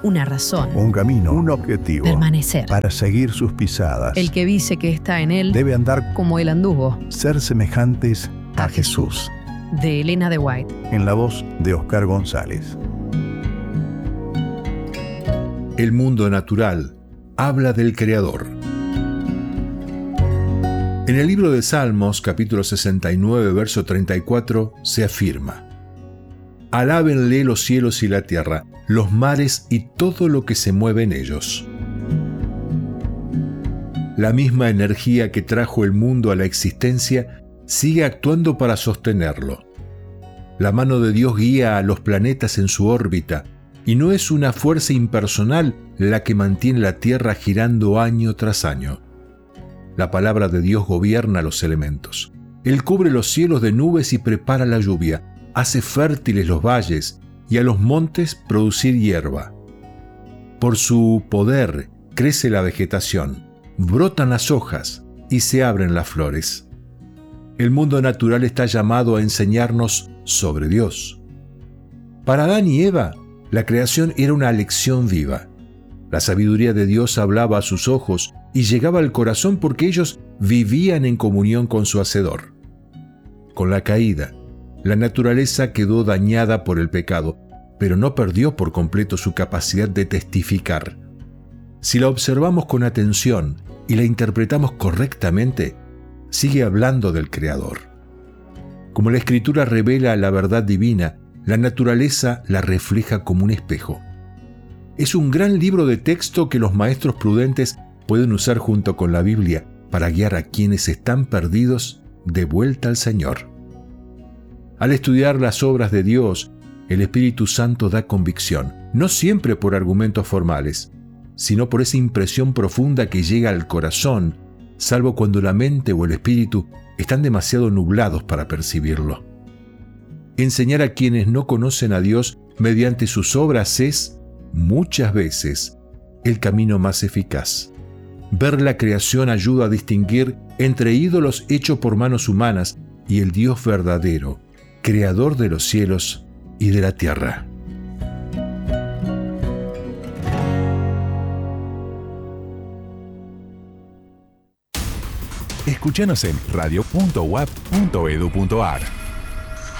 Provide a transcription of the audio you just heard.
una razón, un camino, un objetivo, permanecer. Para seguir sus pisadas. El que dice que está en él debe andar como él anduvo. Ser semejantes a Jesús. De Elena de White. En la voz de Oscar González. El mundo natural habla del Creador. En el libro de Salmos, capítulo 69, verso 34, se afirma: Alábenle los cielos y la tierra, los mares y todo lo que se mueve en ellos. La misma energía que trajo el mundo a la existencia sigue actuando para sostenerlo. La mano de Dios guía a los planetas en su órbita, y no es una fuerza impersonal la que mantiene la Tierra girando año tras año. La palabra de Dios gobierna los elementos. Él cubre los cielos de nubes y prepara la lluvia, hace fértiles los valles y a los montes producir hierba. Por su poder crece la vegetación, brotan las hojas y se abren las flores. El mundo natural está llamado a enseñarnos sobre Dios. Para Adán y Eva, la creación era una lección viva. La sabiduría de Dios hablaba a sus ojos y llegaba al corazón porque ellos vivían en comunión con su Hacedor. Con la caída, la naturaleza quedó dañada por el pecado, pero no perdió por completo su capacidad de testificar. Si la observamos con atención y la interpretamos correctamente, sigue hablando del Creador. Como la Escritura revela la verdad divina, la naturaleza la refleja como un espejo. Es un gran libro de texto que los maestros prudentes pueden usar junto con la Biblia para guiar a quienes están perdidos de vuelta al Señor. Al estudiar las obras de Dios, el Espíritu Santo da convicción, no siempre por argumentos formales, sino por esa impresión profunda que llega al corazón, salvo cuando la mente o el espíritu están demasiado nublados para percibirlo. Enseñar a quienes no conocen a Dios mediante sus obras es, muchas veces, el camino más eficaz. Ver la creación ayuda a distinguir entre ídolos hechos por manos humanas y el Dios verdadero, creador de los cielos y de la tierra. Escúchanos en radio.uap.edu.ar.